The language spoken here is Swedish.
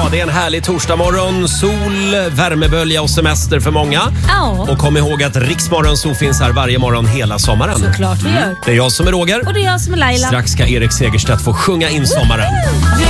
Ja, det är en härlig torsdagmorgon. Sol, värmebölja och semester för många. Ja. Och kom ihåg att Rix Morgonzoo finns här varje morgon hela sommaren. Såklart vi gör. Det är jag som är Roger. Och det är jag som är Laila. Strax ska Erik Segerstedt få sjunga in sommaren.